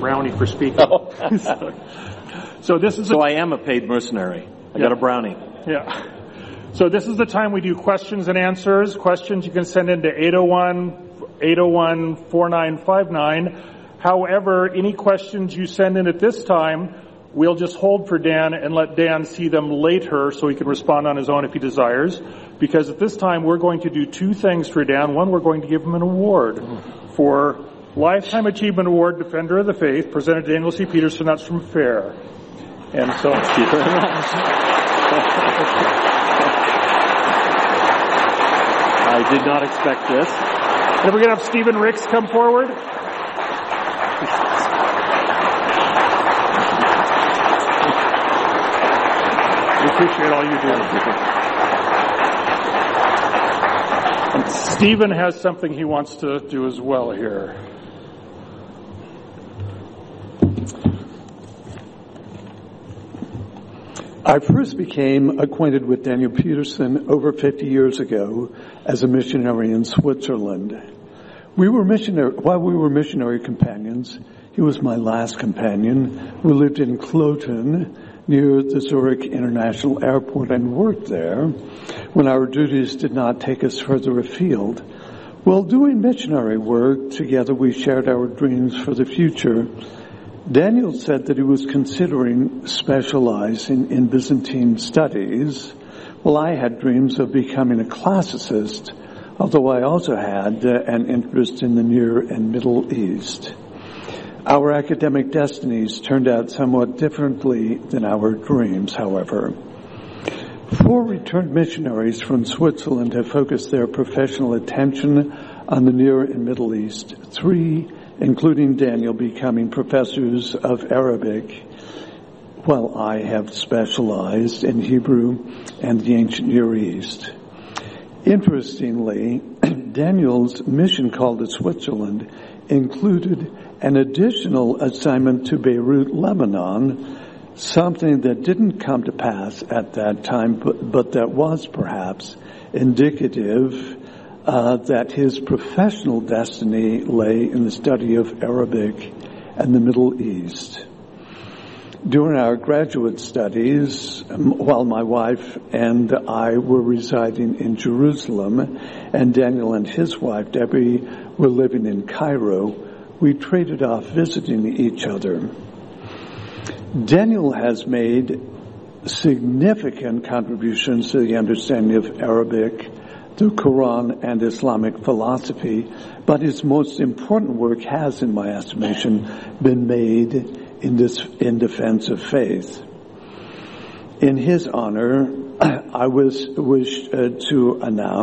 brownie for speaking. Oh. So this is. So I am a paid mercenary. I got a brownie. Yeah. So this is the time we do questions and answers. Questions you can send in to 801-4959. However, any questions you send in at this time, we'll just hold for Dan and let Dan see them later so he can respond on his own if he desires. Because at this time, we're going to do two things for Dan. One, we're going to give him an award for Lifetime Achievement Award, Defender of the Faith, presented to Daniel C. Peterson. That's from FAIR. And so, thank you very much. I did not expect this. And we're going to have Stephen Ricks come forward. We appreciate all you do. And Stephen has something he wants to do as well here. I first became acquainted with Daniel Peterson over 50 years ago as a missionary in Switzerland. While we were missionary companions, he was my last companion. We lived in Kloten, near the Zurich International Airport, and worked there when our duties did not take us further afield. While doing missionary work together, we shared our dreams for the future. Daniel said that he was considering specializing in Byzantine studies. Well, I had dreams of becoming a classicist, although I also had an interest in the Near and Middle East. Our academic destinies turned out somewhat differently than our dreams, however. 4 returned missionaries from Switzerland have focused their professional attention on the Near and Middle East. 3, including Daniel, becoming professors of Arabic, while I have specialized in Hebrew and the ancient Near East. Interestingly, Daniel's mission call to Switzerland included an additional assignment to Beirut, Lebanon, something that didn't come to pass at that time, but that was perhaps indicative that his professional destiny lay in the study of Arabic and the Middle East. During our graduate studies, while my wife and I were residing in Jerusalem, and Daniel and his wife, Debbie, were living in Cairo, we traded off visiting each other. Daniel has made significant contributions to the understanding of Arabic, the Quran, and Islamic philosophy, but his most important work has, in my estimation, been made in defense of faith. In his honor, I wish to announce